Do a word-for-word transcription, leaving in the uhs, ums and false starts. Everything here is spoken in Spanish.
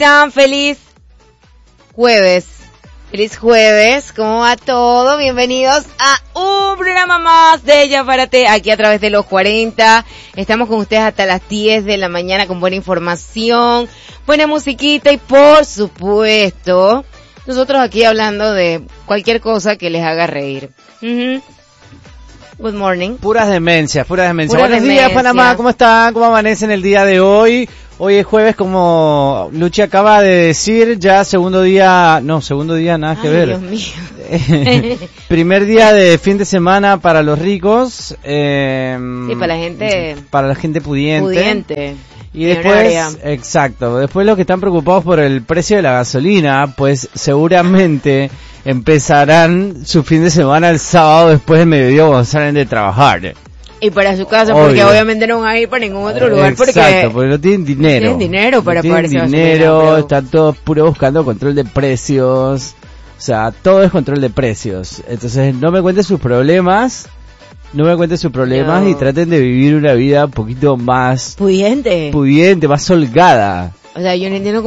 están? Feliz jueves. Feliz jueves. ¿Cómo va todo? Bienvenidos a un programa más de Ella Párate, aquí a través de los cuarenta. Estamos con ustedes hasta las diez de la mañana con buena información, buena musiquita y por supuesto, nosotros aquí hablando de cualquier cosa que les haga reír. Uh-huh. Good morning. Puras demencias, puras demencias. Pura Buenos demencia. días, Panamá, ¿cómo están? ¿Cómo amanecen el día de hoy? Hoy es jueves, como Luchi acaba de decir, ya segundo día, no, segundo día nada que Ay, ver. Dios mío. Primer día de fin de semana para los ricos. Eh, Sí, para la gente para la gente pudiente. pudiente. Y después, millonaria. exacto, después los que están preocupados por el precio de la gasolina, pues seguramente empezarán su fin de semana el sábado después del mediodía cuando salen de trabajar. Y para su casa, Obvio. porque obviamente no van a ir para ningún otro lugar porque Exacto, porque no tienen dinero. tienen dinero para no tienen pagarse dinero, gasolina, pero- están todos puro buscando control de precios. O sea, todo es control de precios. Entonces, no me cuenten sus problemas. No me cuenten sus problemas No. y traten de vivir una vida un poquito más pudiente. pudiente, más holgada. O sea, yo no entiendo